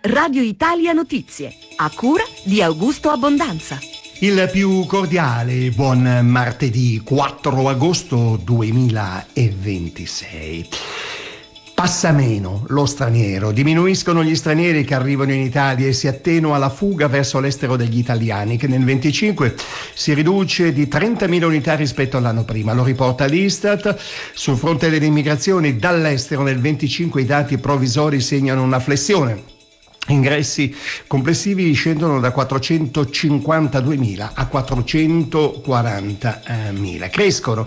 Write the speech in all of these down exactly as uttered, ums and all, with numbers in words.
Radio Italia Notizie, a cura di Augusto Abbondanza. Il più cordiale buon martedì quattro agosto duemilaventisei. Passa meno lo straniero, diminuiscono gli stranieri che arrivano in Italia e si attenua la fuga verso l'estero degli italiani, che nel venticinque si riduce di trentamila unità rispetto all'anno prima. Lo riporta l'Istat. Sul fronte delle immigrazioni dall'estero nel venticinque i dati provvisori segnano una flessione. Ingressi complessivi scendono da quattrocentocinquantaduemila a quattrocentoquarantamila. Crescono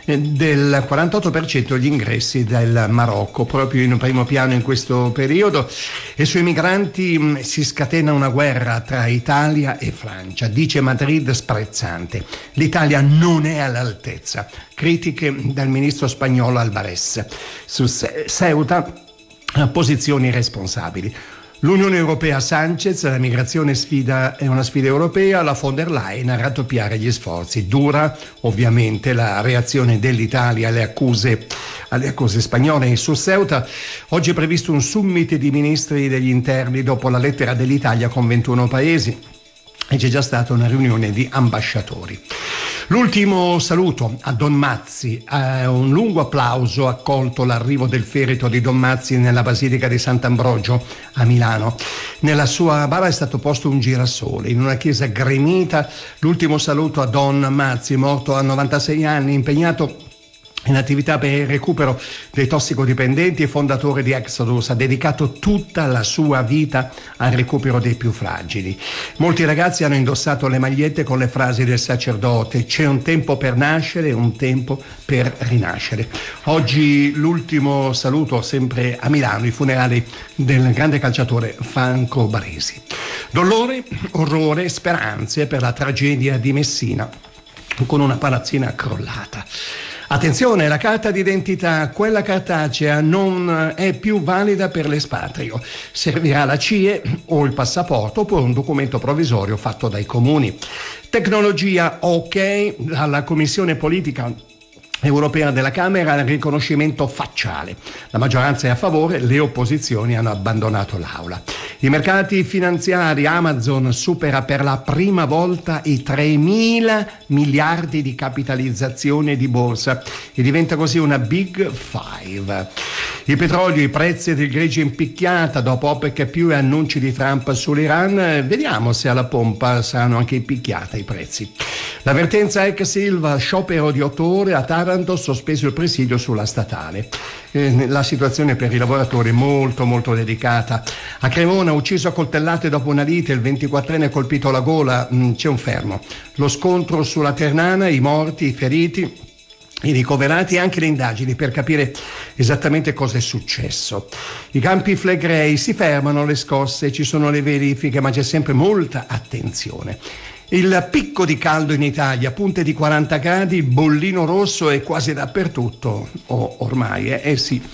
del quarantotto per cento gli ingressi del Marocco, proprio in primo piano in questo periodo, e sui migranti si scatena una guerra tra Italia e Francia. Dice Madrid sprezzante: l'Italia non è all'altezza. Critiche dal ministro spagnolo Alvarez. Su Ceuta, posizioni responsabili. L'Unione Europea Sanchez, la migrazione sfida, è una sfida europea, la von der Leyen a raddoppiare gli sforzi. Dura ovviamente la reazione dell'Italia alle accuse, alle accuse spagnole. E su Ceuta oggi è previsto un summit di ministri degli interni dopo la lettera dell'Italia con ventuno paesi e c'è già stata una riunione di ambasciatori. L'ultimo saluto a Don Mazzi, eh, un lungo applauso accolto l'arrivo del feretro di Don Mazzi nella Basilica di Sant'Ambrogio a Milano. Nella sua bara è stato posto un girasole, in una chiesa gremita l'ultimo saluto a Don Mazzi, morto a novantasei anni, impegnato in attività per il recupero dei tossicodipendenti e fondatore di Exodus. Ha dedicato tutta la sua vita al recupero dei più fragili. Molti ragazzi hanno indossato le magliette con le frasi del sacerdote: c'è un tempo per nascere e un tempo per rinascere. Oggi l'ultimo saluto sempre a Milano, i funerali del grande calciatore Franco Baresi. Dolore, orrore, speranze per la tragedia di Messina con una palazzina crollata. Attenzione, la carta d'identità, quella cartacea, non è più valida per l'espatrio. Servirà la C I E o il passaporto oppure un documento provvisorio fatto dai comuni. Tecnologia ok, alla Commissione Politica Europea della Camera il riconoscimento facciale. La maggioranza è a favore, le opposizioni hanno abbandonato l'Aula. I mercati finanziari, Amazon supera per la prima volta i tremila miliardi di capitalizzazione di borsa e diventa così una Big Five. Il petrolio, i prezzi del greggio in picchiata dopo OPEC più e annunci di Trump sull'Iran. Vediamo se alla pompa saranno anche in picchiata i prezzi. L'avvertenza ex Silva, sciopero di otto ore a Taranto, sospeso il presidio sulla statale. Eh, la situazione per i lavoratori è molto molto delicata. A Cremona, ucciso a coltellate dopo una lite, il ventiquattrenne colpito alla gola, mh, c'è un fermo. Lo scontro sulla Ternana, i morti, i feriti, i ricoverati e anche le indagini per capire esattamente cosa è successo. I campi Flegrei si fermano, le scosse, ci sono le verifiche, ma c'è sempre molta attenzione. Il picco di caldo in Italia, punte di quaranta gradi, bollino rosso è quasi dappertutto, oh, ormai, eh, eh sì,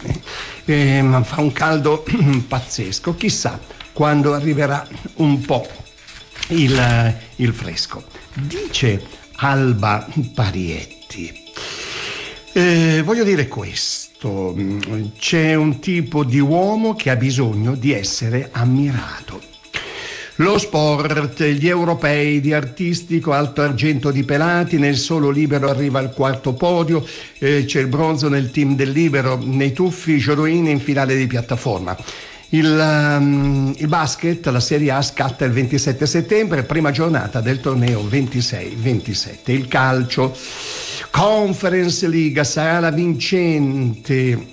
eh, fa un caldo pazzesco. Chissà quando arriverà un po' il, il fresco. Dice Alba Parietti, eh, voglio dire questo, c'è un tipo di uomo che ha bisogno di essere ammirato. Lo sport, gli europei di artistico, alto argento di Pelati, nel solo libero arriva al quarto podio, eh, c'è il bronzo nel team del libero, nei tuffi Giodoin in finale di piattaforma. Il, um, il basket, la Serie A scatta il ventisette settembre, prima giornata del torneo ventisei ventisette. Il calcio, Conference League, sarà la vincente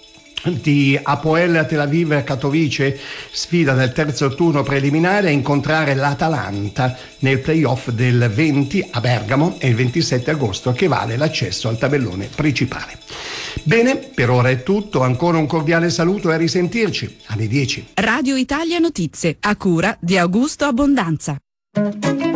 di Hapoel Tel Aviv Katowice, sfida del terzo turno preliminare a incontrare l'Atalanta nel playoff del venti a Bergamo e il ventisette agosto, che vale l'accesso al tabellone principale. Bene, per ora è tutto, ancora un cordiale saluto e a risentirci alle dieci. Radio Italia Notizie, a cura di Augusto Abbondanza.